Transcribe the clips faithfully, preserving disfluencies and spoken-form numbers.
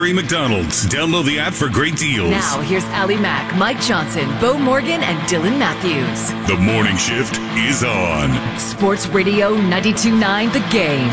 McDonald's. Download the app for great deals. Now, here's Allie Mack, Mike Johnson, Bo Morgan, and Dylan Matthews. The morning shift is on. Sports Radio ninety-two point nine The Game.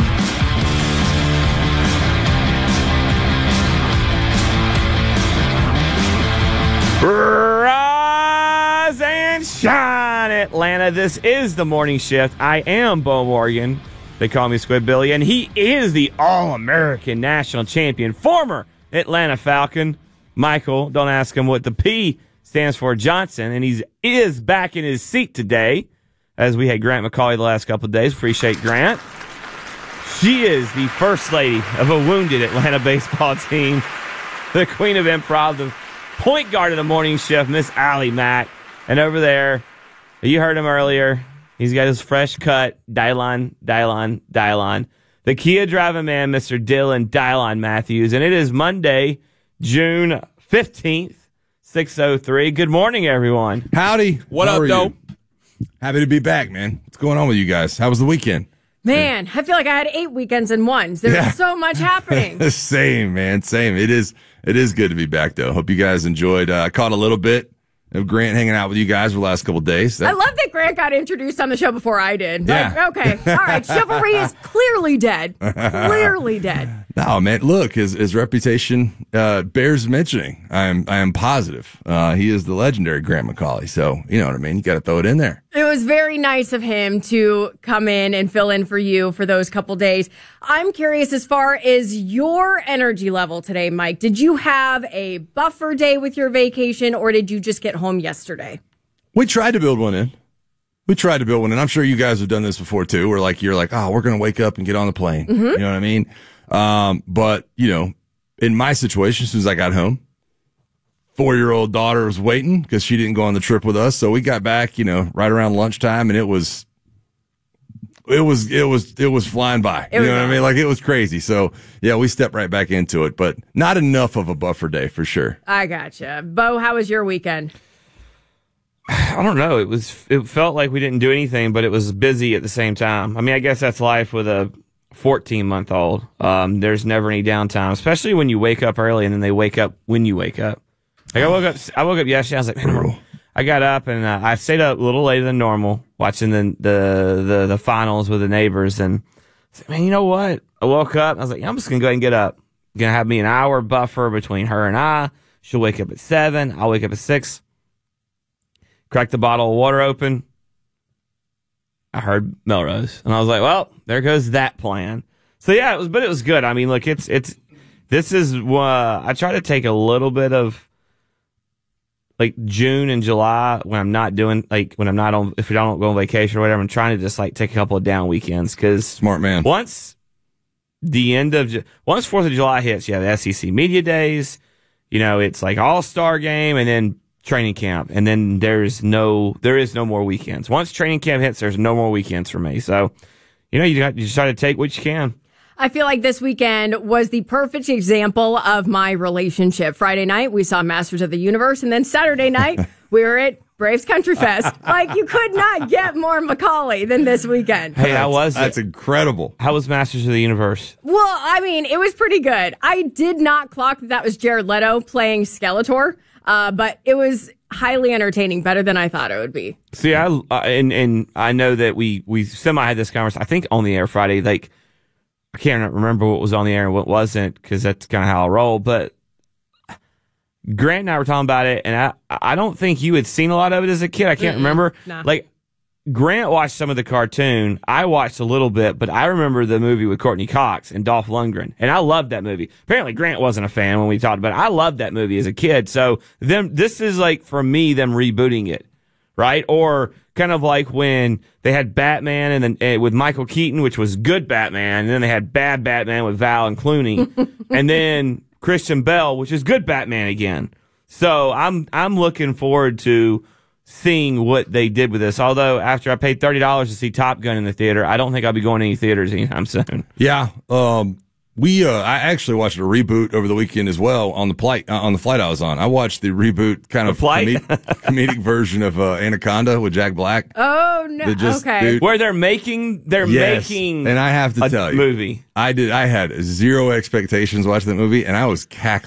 Rise and shine, Atlanta. This is the morning shift. I am Bo Morgan. They call me Squid Billy, and he is the All-American national champion, former Atlanta Falcon. Michael, don't ask him what the P stands for, Johnson, and he is back in his seat today, as we had Grant McCauley the last couple of days. Appreciate Grant. She is the first lady of a wounded Atlanta baseball team, the queen of improv, the point guard of the morning shift, Miss Allie Mack. And over there, you heard him earlier, he's got his fresh cut, Dylon, Dylon, Dylon. The Kia driving man, Mister Dylan Dylon Matthews. And it is Monday, June fifteenth, six oh three. Good morning, everyone. Howdy. What How up, dope? Happy to be back, man. What's going on with you guys? How was the weekend? Man, I feel like I had eight weekends in one. There's Yeah. so much happening. Same, man. Same. It is It is good to be back, though. Hope you guys enjoyed. Uh, I caught a little bit of Grant hanging out with you guys for the last couple of days. That, I love that Grant got introduced on the show before I did. Yeah. Like, okay, all right. Chivalry is clearly dead. Clearly dead. No, man. Look, his his reputation uh, bears mentioning. I am I am positive. Uh, he is the legendary Grant McCauley. So you know what I mean. You got to throw it in there. It was very nice of him to come in and fill in for you for those couple days. I'm curious as far as your energy level today, Mike. Did you have a buffer day with your vacation, or did you just get home yesterday? We tried to build one in. We tried to build one in. I'm sure you guys have done this before too. Where like you're like, oh, we're gonna wake up and get on the plane. Mm-hmm. You know what I mean? Um, but you know, in my situation, as soon as I got home, four-year-old daughter was waiting because she didn't go on the trip with us. So we got back, you know, right around lunchtime, and it was, it was, it was, it was flying by. It you know was what I mean? Like it was crazy. So yeah, we stepped right back into it, but not enough of a buffer day for sure. I gotcha. Bo, how was your weekend? I don't know. It was. It felt like we didn't do anything, but it was busy at the same time. I mean, I guess that's life with a fourteen-month-old. Um, there's never any downtime, especially when you wake up early and then they wake up when you wake up. Like I woke up. I woke up yesterday. I was like, man, I got up and uh, I stayed up a little later than normal, watching the the the, the finals with the neighbors. And I said, man, you know what? I woke up. And I was like, yeah, I'm just gonna go ahead and get up. Gonna have me an hour buffer between her and I. She'll wake up at seven. I'll wake up at six. Cracked the bottle of water open. I heard Melrose, and I was like, "Well, there goes that plan." So yeah, it was, but it was good. I mean, look, it's it's this is uh, I try to take a little bit of like June and July when I'm not doing like when I'm not on if I don't go on vacation or whatever. I'm trying to just like take a couple of down weekends because Smart man. Once the end of Ju- once Fourth of July hits, you have the S E C media days. You know, it's like All Star game, and then training camp, and then there's no there is no more weekends. Once training camp hits, there's no more weekends for me. So, you know, you got you just try to take what you can. I feel like this weekend was the perfect example of my relationship. Friday night, we saw Masters of the Universe, and then Saturday night, we were at Braves Country Fest. Like, you could not get more Macaulay than this weekend. Hey, how was That's it? incredible. How was Masters of the Universe? Well, I mean, it was pretty good. I did not clock that that was Jared Leto playing Skeletor, uh, but it was highly entertaining, better than I thought it would be. See, I uh, and and I know that we we semi had this conversation. I think on the air Friday. Like, I can't remember what was on the air and what wasn't because that's kind of how I roll. But Grant and I were talking about it, and I I don't think you had seen a lot of it as a kid. I can't Mm-mm, remember. nah. Like, Grant watched some of the cartoon. I watched a little bit, but I remember the movie with Courtney Cox and Dolph Lundgren, and I loved that movie. Apparently, Grant wasn't a fan when we talked about it. I loved that movie as a kid. So them, this is like, for me, them rebooting it, right? Or kind of like when they had Batman and then uh, with Michael Keaton, which was good Batman, and then they had bad Batman with Val and Clooney, and then Christian Bale, which is good Batman again. So I'm I'm looking forward to seeing what they did with this. Although after I paid thirty dollars to see Top Gun in the theater, I don't think I'll be going to any theaters anytime soon. Yeah. Um, We, uh, I actually watched a reboot over the weekend as well on the flight, uh, on the flight I was on. I watched the reboot kind The of flight? comedic, comedic version of, uh, Anaconda with Jack Black. Oh, no. That just- okay. dude, Where they're making, they're Yes. making And I have to a tell you, movie. I did, I had zero expectations watching that movie and I was cackling.